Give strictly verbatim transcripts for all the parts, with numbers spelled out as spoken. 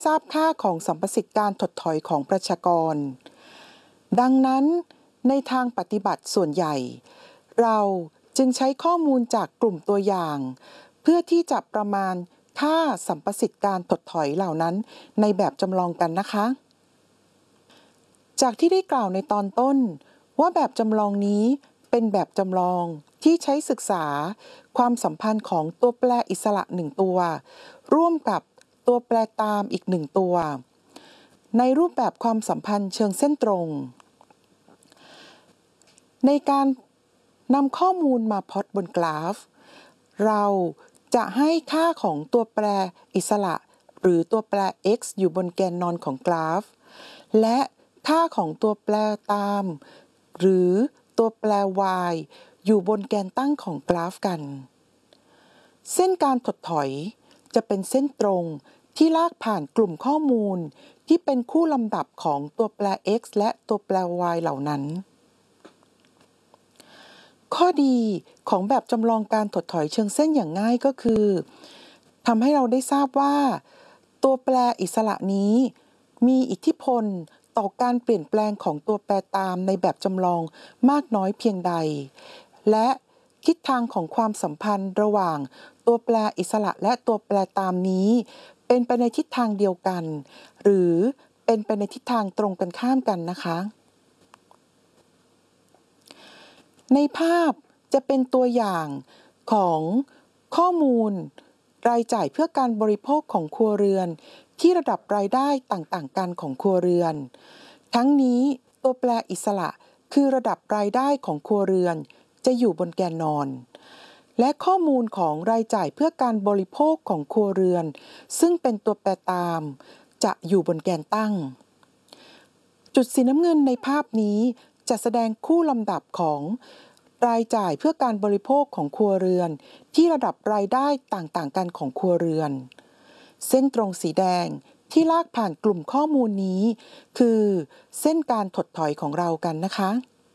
ทราบค่าของสัมประสิทธิ์การถดถอยของประชากรดังนั้นในทางปฏิบัติส่วนใหญ่เราจึงใช้ข้อมูลจากกลุ่มตัวอย่างเพื่อที่จะประมาณค่าสัมประสิทธิ์การถดถอยเหล่านั้นในแบบจำลองกันนะคะจากที่ได้กล่าวในตอนต้นว่าแบบจำลองนี้เป็นแบบจำลองที่ใช้ศึกษาความสัมพันธ์ของตัวแปรอิสระหนึ่งตัวร่วมกับตัวแปรตามอีกหนึ่งตัวในรูปแบบความสัมพันธ์เชิงเส้นตรงในการนำข้อมูลมาพล็อตบนกราฟเราจะให้ค่าของตัวแปรอิสระหรือตัวแปร x อยู่บนแกนนอนของกราฟและค่าของตัวแปรตามหรือตัวแปร y อยู่บนแกนตั้งของกราฟกันเส้นการถดถอยจะเป็นเส้นตรงที่ลากผ่านกลุ่มข้อมูลที่เป็นคู่ลำดับของตัวแปร x และตัวแปร y เหล่านั้นข้อดีของแบบจำลองการถดถอยเชิงเส้นอย่างง่ายก็คือทำให้เราได้ทราบว่าตัวแปรอิสระนี้มีอิทธิพลต่อการเปลี่ยนแปลงของตัวแปรตามในแบบจำลองมากน้อยเพียงใดและทิศทางของความสัมพันธ์ระหว่างตัวแปรอิสระและตัวแปรตามนี้เป็นไปในทิศทางเดียวกันหรือเป็นไปในทิศทางตรงกันข้ามกันนะคะในภาพจะเป็นตัวอย่างของข้อมูลรายจ่ายเพื่อการบริโภคของครัวเรือนที่ระดับรายได้ต่างๆกันของครัวเรือนทั้งนี้ตัวแปรอิสระคือระดับรายได้ของครัวเรือนจะอยู่บนแกนนอนและข้อมูลของรายจ่ายเพื่อการบริโภคของครัวเรือนซึ่งเป็นตัวแปรตามจะอยู่บนแกนตั้งจุดสีน้ำเงินในภาพนี้จะแสดงคู่ลำดับของรายจ่ายเพื่อการบริโภคของครัวเรือนที่ระดับรายได้ต่างๆกันของครัวเรือนเส้นตรงสีแดงที่ลากผ่านกลุ่มข้อมูลนี้คือเส้นการถดถอยของเรากันนะคะ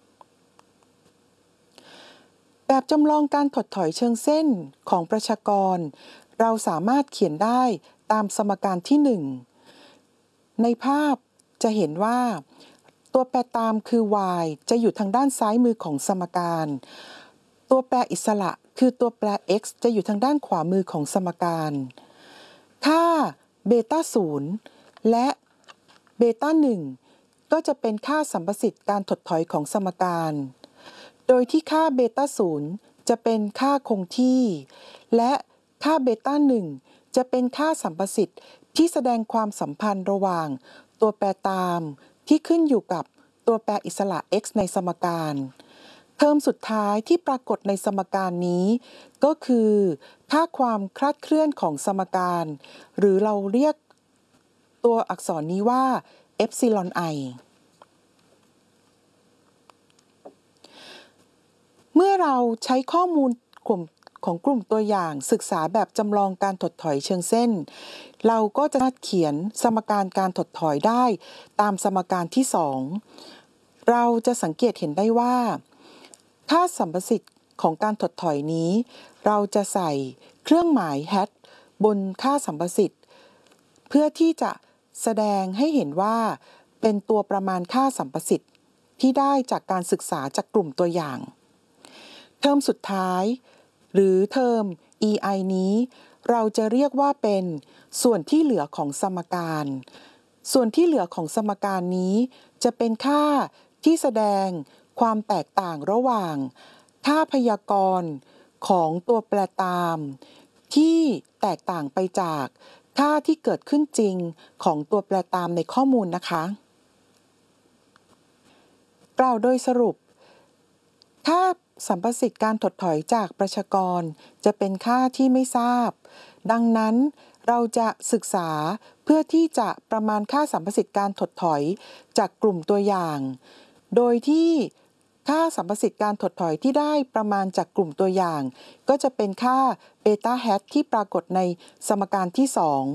แบบจำลองการถดถอยเชิงเส้นของประชากรเราสามารถเขียนได้ตามสมการที่หนึ่งในภาพจะเห็นว่าตัวแปรตามคือ y จะอยู่ทางด้านซ้ายมือของสมการตัวแปรอิสระคือตัวแปร x จะอยู่ทางด้านขวามือของสมการค่าเบต้าศูนย์และเบต้าหนึ่งก็จะเป็นค่าสัมประสิทธิ์การถดถอยของสมการโดยที่ค่าเบต้าศูนย์จะเป็นค่าคงที่และค่าเบต้าหนึ่งจะเป็นค่าสัมประสิทธิ์ที่แสดงความสัมพันธ์ระหว่างตัวแปรตามที่ขึ้นอยู่กับตัวแปรอิสระ x ในสมการเทอมสุดท้ายที่ปรากฏในสมการนี้ก็คือค่าความคลาดเคลื่อนของสมการหรือเราเรียกตัวอักษรนี้ว่าเอปซิลอน i เมื่อเราใช้ข้อมูลกลุ่มของกลุ่มตัวอย่างศึกษาแบบจำลองการถดถอยเชิงเส้นเราก็จะสามารถเขียนสมการการถดถอยได้ตามสมการที่สองเราจะสังเกตเห็นได้ว่าค่าสัมประสิทธิ์ของการถดถอยนี้เราจะใส่เครื่องหมาย hat บนค่าสัมประสิทธิ์เพื่อที่จะแสดงให้เห็นว่าเป็นตัวประมาณค่าสัมประสิทธิ์ที่ได้จากการศึกษาจากกลุ่มตัวอย่างเทอมสุดท้ายหรือเทอม อี ไอ นี้เราจะเรียกว่าเป็นส่วนที่เหลือของสมการส่วนที่เหลือของสมการนี้จะเป็นค่าที่แสดงความแตกต่างระหว่างค่าพยากรณ์ของตัวแปรตามที่แตกต่างไปจากค่าที่เกิดขึ้นจริงของตัวแปรตามในข้อมูลนะคะกล่าวโดยสรุปค่าสัมประสิทธิ์การถดถอยจากประชากรจะเป็นค่าที่ไม่ทราบดังนั้นเราจะศึกษาเพื่อที่จะประมาณค่าสัมประสิทธิ์การถดถอยจากกลุ่มตัวอย่างโดยที่ค่าสัมประสิทธิ์การถดถอยที่ได้ประมาณจากกลุ่มตัวอย่างก็จะเป็นค่าเบต้าแฮทที่ปรากฏในสมการที่สอง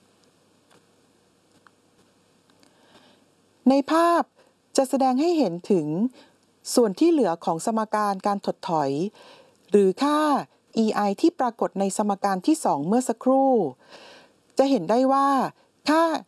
ในภาพจะแสดงให้เห็นถึงส่วนที่เหลือของสมการการถดถอยหรือค่า อี ไอ ที่ปรากฏในสมการที่สองเมื่อสักครู่จะเห็นได้ว่าค่า